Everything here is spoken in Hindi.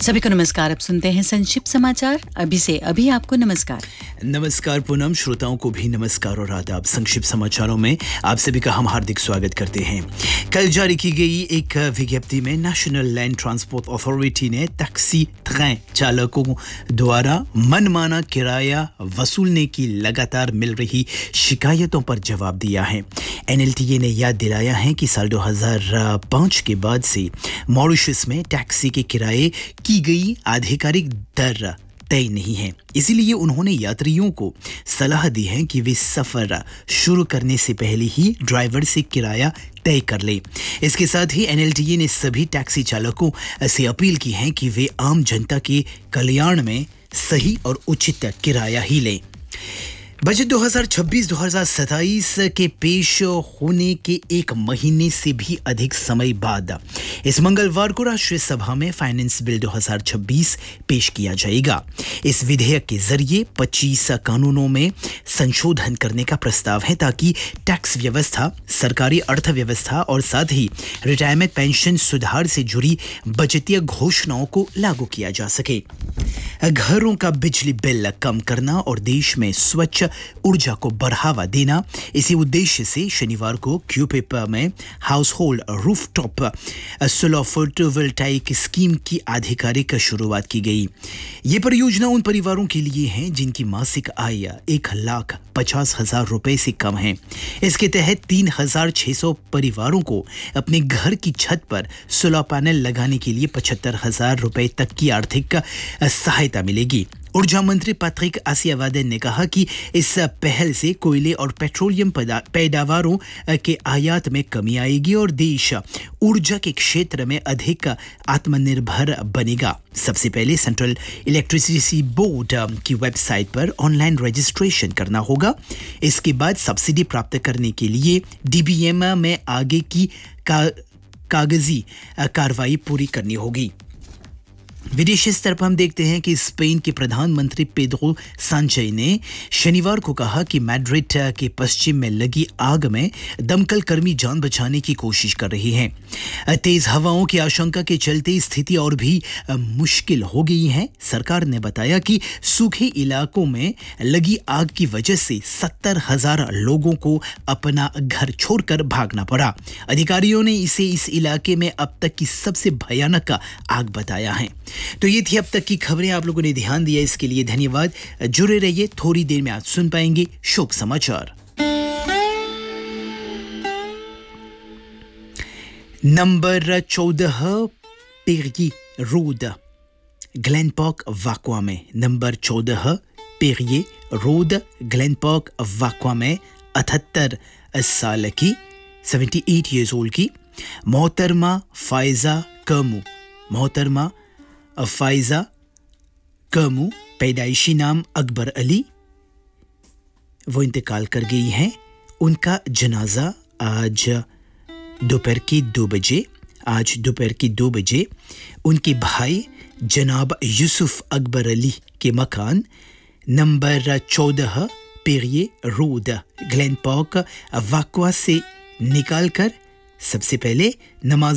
सभी को नमस्कार। अब सुनते हैं संक्षिप्त समाचार। अभी से अभी आपको नमस्कार। नमस्कार पूनम, श्रोताओं को भी नमस्कार और आदाब। संक्षिप्त समाचारों में आप सभी का हम हार्दिक स्वागत करते हैं। कल जारी की गई एक विज्ञप्ति में नेशनल लैंड ट्रांसपोर्ट अथॉरिटी ने टैक्सी ट्रेन चालकों द्वारा मनमाना किराया वसूलने की लगातार मिल रही शिकायतों पर जवाब दिया है। एनएलटीए ने याद दिलाया है कि साल 2005 के बाद से मॉरिशस में टैक्सी के किराए की गई आधिकारिक दर तय नहीं है। इसीलिए उन्होंने यात्रियों को सलाह दी है कि वे सफर शुरू करने से पहले ही ड्राइवर से किराया तय कर ले। इसके साथ ही एनएलटीए ने सभी टैक्सी चालकों से अपील की है कि वे आम जनता के कल्याण में सही और उचित किराया ही लें। बजट 2026-2027 के पेश होने के एक महीने से भी अधिक समय बाद इस मंगलवार को राष्ट्रीय सभा में फाइनेंस बिल 2026 पेश किया जाएगा। इस विधेयक के जरिए 25 कानूनों में संशोधन करने का प्रस्ताव है ताकि टैक्स व्यवस्था, सरकारी अर्थव्यवस्था और साथ ही रिटायरमेंट पेंशन सुधार से जुड़ी बजटीय घोषणाओं को लागू किया जा सके। घरों का बिजली बिल कम करना और देश में स्वच्छ ऊर्जा को बढ़ावा देना, इसी उद्देश्य से शनिवार को क्यूपिप में house hold rooftop solar photovoltaic scheme की आधिकारिक शुरुआत की गई। ये परियोजना उन परिवारों के लिए है जिनकी मासिक आय 1,50,000 रुपए से कम है। इसके तहत 3,600 परिवारों को अपने घर की छत पर सोलर पैनल लगाने के लिए 75,000 रुपए तक की आर्थिक सहायता मिलेगी। ऊर्जा मंत्री पैट्रिक आसियावादेन ने कहा कि इस पहल से कोयले और पेट्रोलियम पैदावारों के आयात में कमी आएगी और देश ऊर्जा के क्षेत्र में अधिक आत्मनिर्भर बनेगा। सबसे पहले सेंट्रल इलेक्ट्रिसिटी बोर्ड की वेबसाइट पर ऑनलाइन रजिस्ट्रेशन करना होगा। इसके बाद सब्सिडी प्राप्त करने के लिए डीबीएम में आगे की कागजी कार्रवाई पूरी करनी होगी। विदेशी स्तर पर हम देखते हैं कि स्पेन के प्रधानमंत्री पेड्रो सांचेज ने शनिवार को कहा कि मैड्रिड के पश्चिम में लगी आग में दमकल कर्मी जान बचाने की कोशिश कर रहे हैं। तेज हवाओं की आशंका के चलते स्थिति और भी मुश्किल हो गई है। सरकार ने बताया कि सूखे इलाकों में लगी आग की वजह से 70,000 लोगों को अपना घर छोड़कर भागना पड़ा। अधिकारियों ने इसे इस इलाके में अब तक की सबसे भयानक आग बताया है। तो ये थी अब तक की खबरें। आप लोगों ने ध्यान दिया, इसके लिए धन्यवाद। जुड़े रहिए, थोड़ी देर में आज सुन पाएंगे शोक समाचार। Number 14 Perrier road Glenn park वाकवा में, number 14 Perrier road Glenn park वाकवा में 78 साल की 78 ईयर्स ओल्ड की मोहतरमा फायजा कमू पैदाइशी नाम अकबर अली, वो इंतकाल कर गई हैं। उनका जनाजा आज दोपहर की 2 बजे उनके भाई जनाब यूसुफ अकबर अली के मकान number 14 Perrier road Glenn park वाकवा से निकालकर सबसे पहले नमाज